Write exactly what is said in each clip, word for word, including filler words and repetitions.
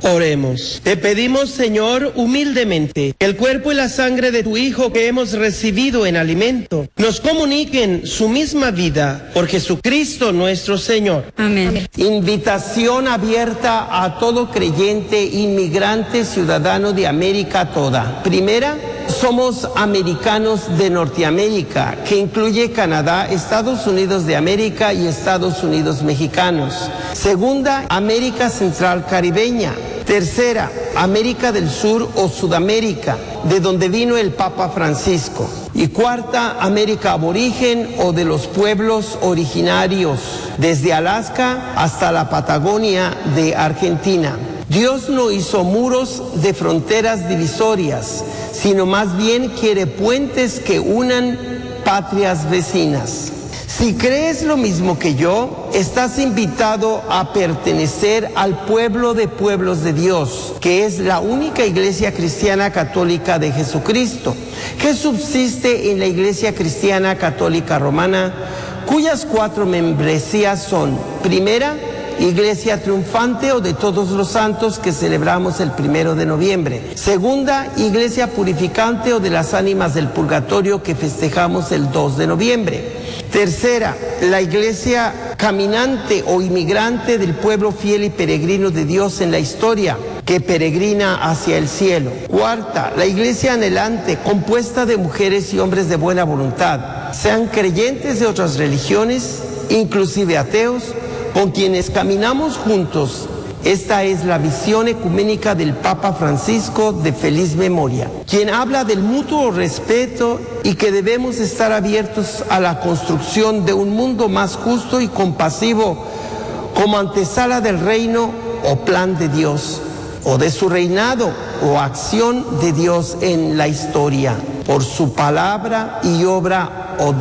Oremos. Te pedimos, Señor, humildemente, que el cuerpo y la sangre de tu Hijo que hemos recibido en alimento nos comuniquen su misma vida por Jesucristo nuestro Señor. Amén. Invitación abierta a todo creyente, inmigrante, ciudadano de América toda. Primera, somos americanos de Norteamérica, que incluye Canadá, Estados Unidos de América y Estados Unidos mexicanos. Segunda, América Central Caribeña. Tercera, América del Sur o Sudamérica, de donde vino el Papa Francisco. Y cuarta, América aborigen o de los pueblos originarios, desde Alaska hasta la Patagonia de Argentina. Dios no hizo muros de fronteras divisorias, sino más bien quiere puentes que unan patrias vecinas. Si crees lo mismo que yo, estás invitado a pertenecer al pueblo de pueblos de Dios, que es la única iglesia cristiana católica de Jesucristo, que subsiste en la Iglesia Cristiana Católica Romana, cuyas cuatro membresías son: primera, Iglesia Triunfante o de Todos los Santos, que celebramos el primero de noviembre. Segunda, Iglesia Purificante o de las Ánimas del Purgatorio, que festejamos el dos de noviembre. Tercera, la Iglesia Caminante o Inmigrante del pueblo fiel y peregrino de Dios en la historia, que peregrina hacia el cielo. Cuarta, la Iglesia Anhelante, compuesta de mujeres y hombres de buena voluntad, sean creyentes de otras religiones, inclusive ateos, con quienes caminamos juntos. Esta es la visión ecuménica del Papa Francisco, de feliz memoria, quien habla del mutuo respeto y que debemos estar abiertos a la construcción de un mundo más justo y compasivo como antesala del reino o plan de Dios, o de su reinado o acción de Dios en la historia, por su palabra y obra, o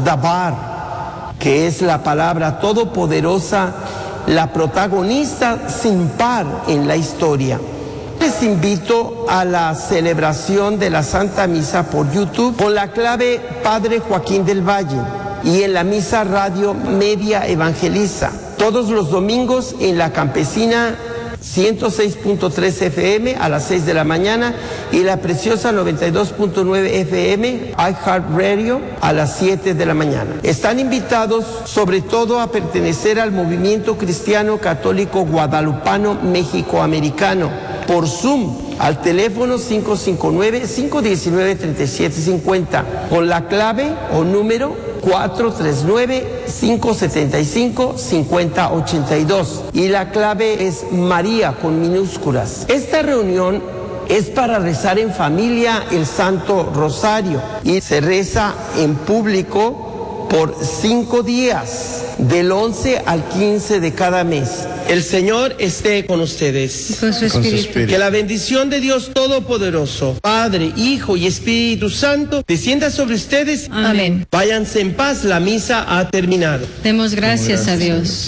dabar, que es la palabra todopoderosa, la protagonista sin par en la historia. Les invito a la celebración de la Santa Misa por YouTube con la clave Padre Joaquín del Valle y en la Misa Radio Media Evangeliza, todos los domingos en la Campesina ciento seis punto tres F M a las seis de la mañana y la Preciosa noventa y dos punto nueve F M iHeartRadio a las siete de la mañana. Están invitados sobre todo a pertenecer al movimiento cristiano católico guadalupano mexicoamericano por Zoom al teléfono cinco cinco nueve, cinco uno nueve, tres siete cinco cero con la clave o número cuatro tres nueve, cinco siete cinco, cinco cero ocho dos y la clave es María con minúsculas. Esta reunión es para rezar en familia el Santo Rosario y se reza en público por cinco días, del once al quince de cada mes. El Señor esté con ustedes. Con su espíritu. Que la bendición de Dios Todopoderoso, Padre, Hijo y Espíritu Santo, descienda sobre ustedes. Amén. Váyanse en paz, la misa ha terminado. Demos gracias a Dios.